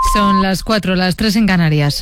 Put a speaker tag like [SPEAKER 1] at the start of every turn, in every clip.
[SPEAKER 1] Son las 4, las 3 en Canarias.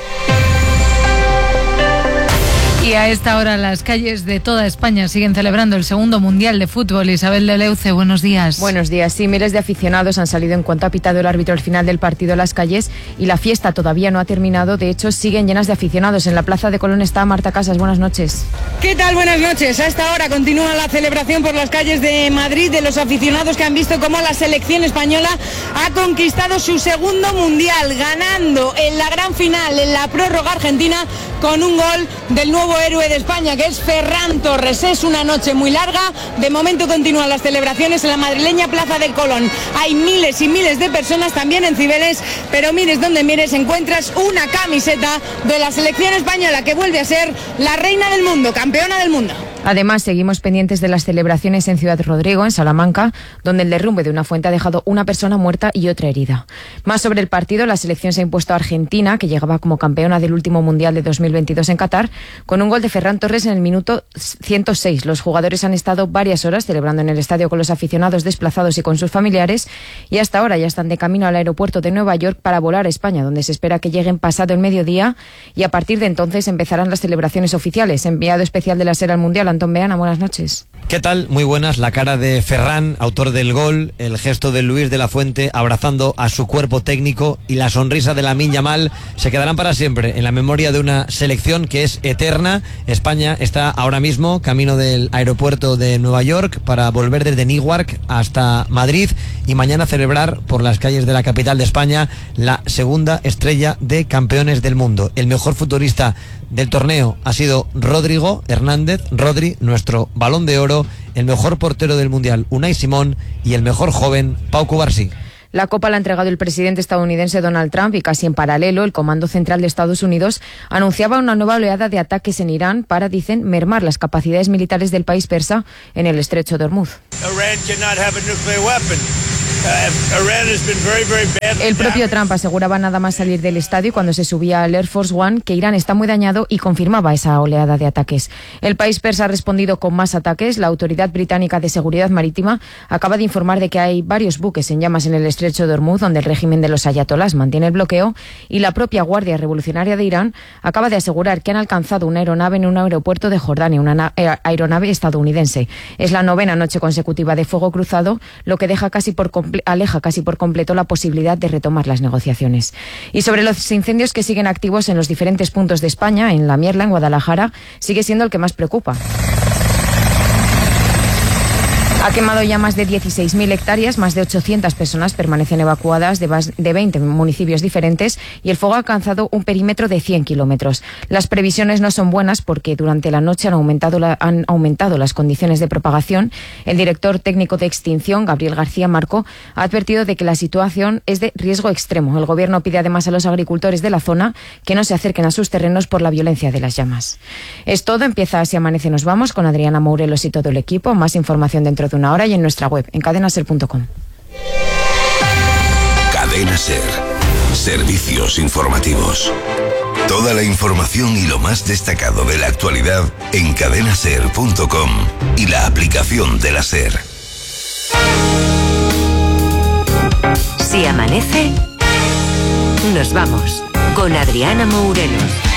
[SPEAKER 1] Y a esta hora las calles de toda España siguen celebrando el segundo Mundial de Fútbol. Isabel de Leuce, buenos días.
[SPEAKER 2] Buenos días. Sí, miles de aficionados han salido en cuanto ha pitado el árbitro al final del partido a las calles y la fiesta todavía no ha terminado. De hecho, siguen llenas de aficionados. En la Plaza de Colón está Marta Casas. Buenas noches.
[SPEAKER 3] ¿Qué tal? Buenas noches. A esta hora continúa la celebración por las calles de Madrid de los aficionados que han visto cómo la selección española ha conquistado su segundo Mundial, ganando en la gran final, en la prórroga argentina, con un gol del nuevo héroe de España, que es Ferran Torres. Es una noche muy larga. De momento continúan las celebraciones en la madrileña Plaza de Colón. Hay miles y miles de personas también en Cibeles, pero mires donde mires encuentras una camiseta de la selección española que vuelve a ser la reina del mundo, campeona del mundo.
[SPEAKER 2] Además, seguimos pendientes de las celebraciones en Ciudad Rodrigo, en Salamanca, donde el derrumbe de una fuente ha dejado una persona muerta y otra herida. Más sobre el partido, la selección se ha impuesto a Argentina, que llegaba como campeona del último Mundial de 2022 en Qatar, con un gol de Ferran Torres en el minuto 106. Los jugadores han estado varias horas celebrando en el estadio con los aficionados desplazados y con sus familiares, y hasta ahora ya están de camino al aeropuerto de Nueva York para volar a España, donde se espera que lleguen pasado el mediodía, y a partir de entonces empezarán las celebraciones oficiales. Enviado especial de la SER al Mundial, Antón Beana, buenas noches.
[SPEAKER 4] ¿Qué tal? Muy buenas. La cara de Ferran, autor del gol, el gesto de Luis de la Fuente abrazando a su cuerpo técnico y la sonrisa de Lamine Yamal se quedarán para siempre en la memoria de una selección que es eterna. España está ahora mismo camino del aeropuerto de Nueva York para volver desde Newark hasta Madrid y mañana celebrar por las calles de la capital de España la segunda estrella de campeones del mundo. El mejor futbolista del torneo ha sido Rodrigo Hernández, Rodri, nuestro Balón de Oro, el mejor portero del Mundial, Unai Simón, y el mejor joven, Pau Cubarsí.
[SPEAKER 2] La copa la ha entregado el presidente estadounidense Donald Trump y casi en paralelo el Comando Central de Estados Unidos anunciaba una nueva oleada de ataques en Irán para, dicen, mermar las capacidades militares del país persa en el estrecho de Hormuz. El propio Trump aseguraba nada más salir del estadio cuando se subía al Air Force One que Irán está muy dañado y confirmaba esa oleada de ataques. El país persa ha respondido con más ataques. La Autoridad Británica de Seguridad Marítima acaba de informar de que hay varios buques en llamas en el estrecho de Hormuz, donde el régimen de los ayatolás mantiene el bloqueo, y la propia Guardia Revolucionaria de Irán acaba de asegurar que han alcanzado una aeronave en un aeropuerto de Jordania, una aeronave estadounidense. Es la 9ª noche consecutiva de fuego cruzado, lo que aleja casi por completo la posibilidad de retomar las negociaciones. Y sobre los incendios que siguen activos en los diferentes puntos de España, en La Mierla, en Guadalajara, sigue siendo el que más preocupa. Ha quemado ya más de 16.000 hectáreas, más de 800 personas permanecen evacuadas de 20 municipios diferentes y el fuego ha alcanzado un perímetro de 100 kilómetros. Las previsiones no son buenas porque durante la noche han aumentado las condiciones de propagación. El director técnico de extinción, Gabriel García Marco, ha advertido de que la situación es de riesgo extremo. El gobierno pide además a los agricultores de la zona que no se acerquen a sus terrenos por la violencia de las llamas. Es todo, empieza Así Amanece Nos Vamos con Adriana Mourelos y todo el equipo. Más información dentro de una hora y en nuestra web, en cadenaser.com.
[SPEAKER 5] Cadena Ser. Servicios informativos. Toda la información y lo más destacado de la actualidad en cadenaser.com y la aplicación de la Ser.
[SPEAKER 6] Si amanece, nos vamos con Adriana Mourelos.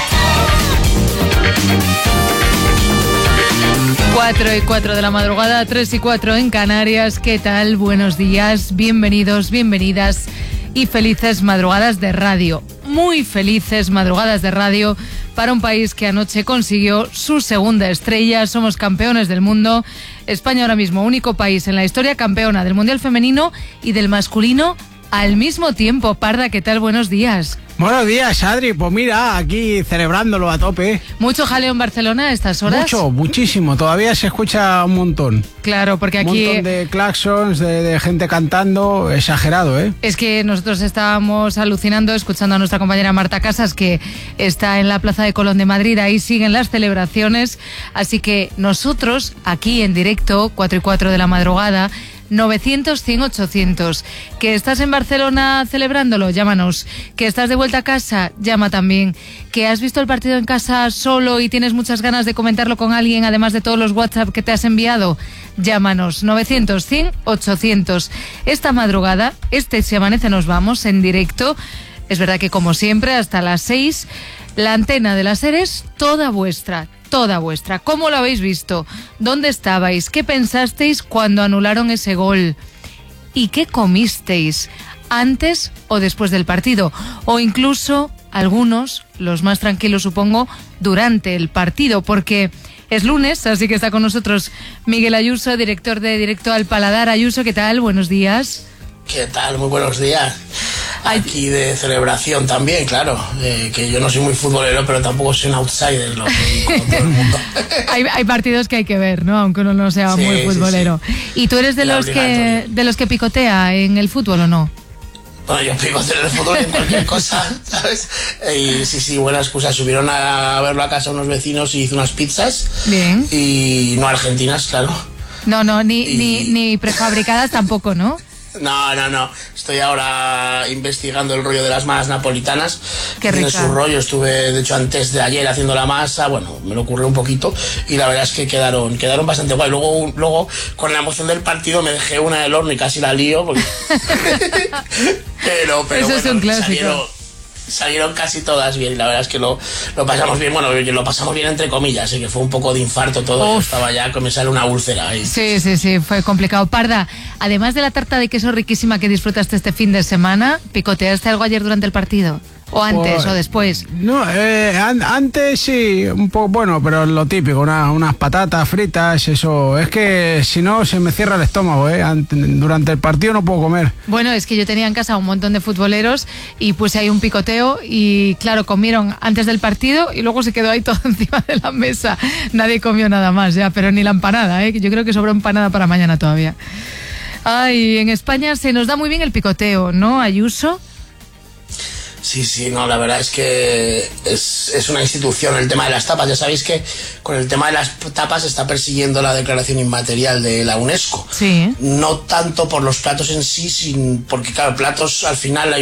[SPEAKER 1] 4:04 de la madrugada, 3:04 en Canarias. ¿Qué tal? Buenos días, bienvenidos, bienvenidas y felices madrugadas de radio. Muy felices madrugadas de radio para un país que anoche consiguió su segunda estrella. Somos campeones del mundo. España ahora mismo, único país en la historia campeona del Mundial Femenino y del masculino al mismo tiempo. Parda, ¿qué tal? Buenos días.
[SPEAKER 7] Buenos días, Adri. Pues mira, aquí celebrándolo a tope.
[SPEAKER 1] ¿Mucho jaleo en Barcelona a estas horas?
[SPEAKER 7] Muchísimo. Todavía se escucha un montón.
[SPEAKER 1] Claro, porque aquí...
[SPEAKER 7] Un montón de claxons, de gente cantando. Exagerado, ¿eh?
[SPEAKER 1] Es que nosotros estábamos alucinando escuchando a nuestra compañera Marta Casas, que está en la Plaza de Colón de Madrid. Ahí siguen las celebraciones. Así que nosotros, aquí en directo, 4:04 de la madrugada... 900-100-800. ¿Que estás en Barcelona celebrándolo? Llámanos. ¿Que estás de vuelta a casa? Llama también. ¿Que has visto el partido en casa solo y tienes muchas ganas de comentarlo con alguien, además de todos los WhatsApp que te has enviado? Llámanos. 900-100-800. Esta madrugada, Si Amanece Nos Vamos, en directo, Es verdad que como siempre, hasta las 6, la antena de la SER es toda vuestra. Toda vuestra. ¿Cómo lo habéis visto? ¿Dónde estabais? ¿Qué pensasteis cuando anularon ese gol? ¿Y qué comisteis antes o después del partido? O incluso algunos, los más tranquilos supongo, durante el partido, porque es lunes, así que está con nosotros Miguel Ayuso, director de Directo al Paladar. Ayuso, ¿qué tal? Buenos días.
[SPEAKER 8] ¿Qué tal? Muy buenos días. Aquí de celebración también, claro, que yo no soy muy futbolero, pero tampoco soy un outsider, como todo el mundo.
[SPEAKER 1] hay partidos que hay que ver, ¿no? Aunque uno no sea muy futbolero. Sí. ¿Y tú eres de los que picotea en el fútbol o no?
[SPEAKER 8] Bueno, yo picoteo en el fútbol en cualquier cosa, ¿sabes? Y sí, buena excusa. Subieron a verlo a casa unos vecinos y hizo unas pizzas.
[SPEAKER 1] Bien.
[SPEAKER 8] Y no argentinas, claro.
[SPEAKER 1] No, ni prefabricadas tampoco, ¿no?
[SPEAKER 8] No. Estoy ahora investigando el rollo de las masas napolitanas.
[SPEAKER 1] Qué rica.
[SPEAKER 8] Tiene su rollo. Estuve, de hecho, antes de ayer haciendo la masa. Bueno, me lo ocurrió un poquito. Y la verdad es que quedaron bastante guay. Luego, con la emoción del partido, me dejé una del horno y casi la lío. Porque... pero
[SPEAKER 1] eso
[SPEAKER 8] bueno,
[SPEAKER 1] es un clásico.
[SPEAKER 8] Salieron casi todas bien y la verdad es que lo pasamos bien. Bueno, lo pasamos bien entre comillas, así que fue un poco de infarto todo. Yo estaba ya que me sale una úlcera ahí.
[SPEAKER 1] Sí, fue complicado. Parda, además de la tarta de queso riquísima que disfrutaste este fin de semana, ¿picoteaste algo ayer durante el partido? ¿O antes o después?
[SPEAKER 7] No, antes sí, un poco, bueno, pero lo típico, unas patatas fritas, eso. Es que si no se me cierra el estómago, durante el partido no puedo comer.
[SPEAKER 1] Bueno, es que yo tenía en casa un montón de futboleros y puse ahí un picoteo y claro, comieron antes del partido y luego se quedó ahí todo encima de la mesa. Nadie comió nada más ya, pero ni la empanada, yo creo que sobró empanada para mañana todavía. Ay, en España se nos da muy bien el picoteo, ¿no, Ayuso?
[SPEAKER 8] Sí, no, la verdad es que es una institución el tema de las tapas. Ya sabéis que con el tema de las tapas se está persiguiendo la declaración inmaterial de la UNESCO.
[SPEAKER 1] Sí.
[SPEAKER 8] No tanto por los platos en sí, porque claro, platos al final hay